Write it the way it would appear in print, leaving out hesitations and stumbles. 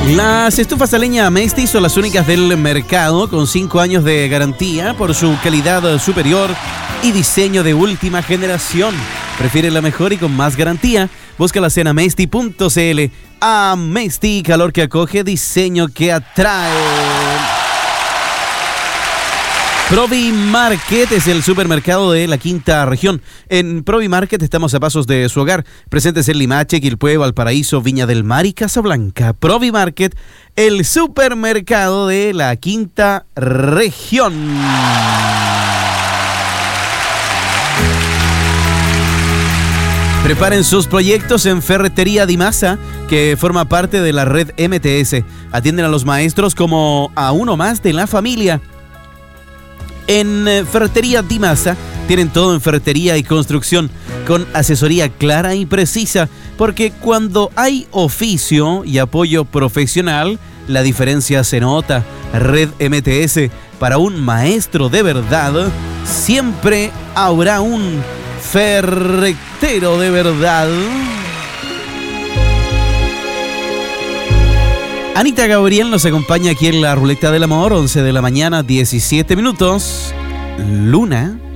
Las estufas a leña Amesti son las únicas del mercado con 5 años de garantía por su calidad superior y diseño de última generación. Prefiere la mejor y con más garantía. Búscalas en amesti.cl. Amesti, calor que acoge, diseño que atrae. Provi Market es el supermercado de la quinta región. En Provi Market estamos a pasos de su hogar. Presentes en Limache, Quilpué, Valparaíso, Viña del Mar y Casablanca. Provi Market, el supermercado de la quinta región. Preparen sus proyectos en Ferretería Dimasa, que forma parte de la red MTS. Atienden a los maestros como a uno más de la familia. En Ferretería Dimasa tienen todo en ferretería y construcción, con asesoría clara y precisa, porque cuando hay oficio y apoyo profesional, la diferencia se nota. Red MTS, para un maestro de verdad, siempre habrá un ferretero de verdad. Anita Gabriel nos acompaña aquí en la Ruleta del Amor, 11 de la mañana, 17 minutos. Luna.